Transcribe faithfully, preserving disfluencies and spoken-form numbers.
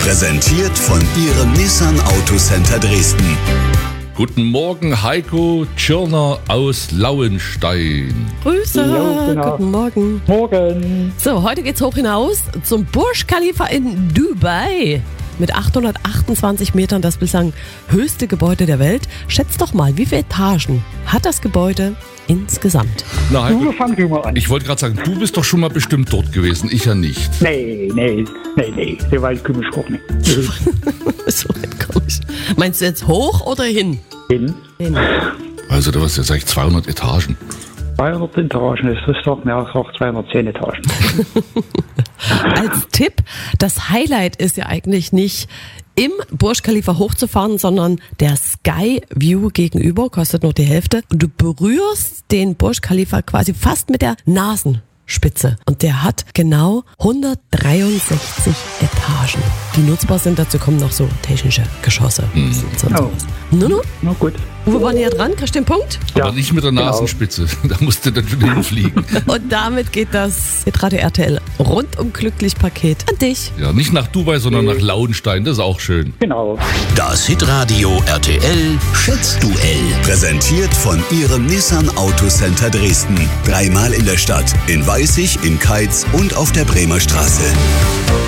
Präsentiert von Ihrem Nissan Autocenter Dresden. Guten Morgen, Heiko Tschirner aus Lauenstein. Grüße, Jo, genau. Guten Morgen. Morgen. So, heute geht's hoch hinaus zum Burj Khalifa in Dubai. Mit achthundertachtundzwanzig Metern das bislang höchste Gebäude der Welt. Schätzt doch mal, wie viele Etagen hat das Gebäude insgesamt? Na, Heiko, Du fang du mal an. ich wollte gerade sagen, du bist doch schon mal bestimmt dort gewesen, ich ja nicht. Nee, nee, nee, nee. So weit komme ich auch nicht. So weit komm ich. Meinst du jetzt hoch oder hin? Hin. Hin. Also da warst du ja sag ich zweihundert Etagen. zweihundert Etagen, das ist doch mehr als auch zweihundertzehn Etagen. Als Tipp, das Highlight ist ja eigentlich nicht im Burj Khalifa hochzufahren, sondern der Sky View gegenüber, kostet nur die Hälfte. Und du berührst den Burj Khalifa quasi fast mit der Nasenspitze. Und der hat genau hundertdreiundsechzig Etagen, die nutzbar sind. Dazu kommen noch so technische Geschosse. Mhm. Und sonst Oh. was. No, no. Na gut. Wir waren näher dran, kriegst du den Punkt? Aber Ja, nicht mit der genau. Nasenspitze, da musst du dann schon hinfliegen. Und damit geht das Hitradio R T L rundum glücklich Paket an dich. Ja, nicht nach Dubai, sondern nach Lauenstein, das ist auch schön. Genau. Das Hitradio R T L Schätzduell. Präsentiert von Ihrem Nissan Autocenter Dresden. Dreimal in der Stadt, in Weißig, in Keitz und auf der Bremer Straße.